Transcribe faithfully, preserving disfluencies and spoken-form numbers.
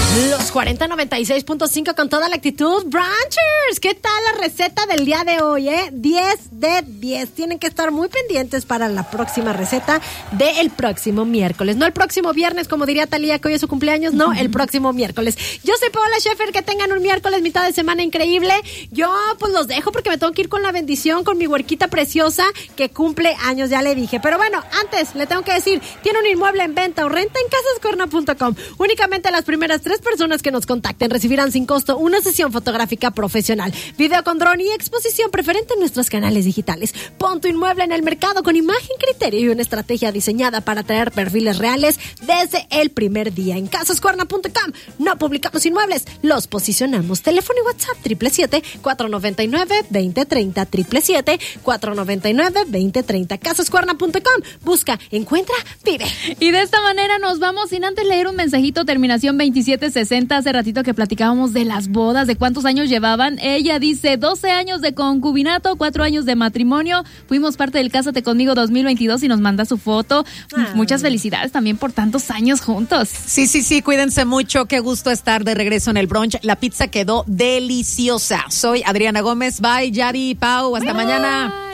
Los cuarenta noventa y seis punto cinco con toda la actitud. Branchers, ¿qué tal la receta del día de hoy? Eh? diez de diez. Tienen que estar muy pendientes para la próxima receta del próximo miércoles. No el próximo viernes, como diría Talía, que hoy es su cumpleaños. No, el próximo miércoles. Yo soy Paola Schaefer. Que tengan un miércoles, mitad de semana increíble. Yo pues los dejo porque me tengo que ir con la bendición, con mi huerquita preciosa que cumple años, ya le dije. Pero bueno, antes le tengo que decir, tiene un inmueble en venta o renta en casas cuerna punto com. Únicamente las primeras tres personas que nos contacten recibirán sin costo una sesión fotográfica profesional, video con dron y exposición preferente en nuestros canales digitales. Pon tu inmueble en el mercado con imagen, criterio y una estrategia diseñada para atraer perfiles reales desde el primer día. En casas cuerna punto com no publicamos inmuebles, los posicionamos. Teléfono y WhatsApp siete siete siete, cuatro nueve nueve, dos cero tres cero, siete siete siete, cuatro nueve nueve, dos cero tres cero. casas cuerna punto com. Busca, encuentra, vive. Y de esta manera nos vamos sin antes leer un mensajito, terminación veintisiete sesenta. Hace ratito que platicábamos de las bodas, de cuántos años llevaban. Ella dice doce años de concubinato, cuatro años de matrimonio. Fuimos parte del Cásate Conmigo dos mil veintidós y nos manda su foto. Ah. Muchas felicidades también por tantos años juntos. Sí, sí, sí, cuídense mucho. Qué gusto estar de regreso en el brunch. La pizza quedó deliciosa. Soy Adriana Gómez. Bye, Yari, Pau. Hasta Bye. mañana.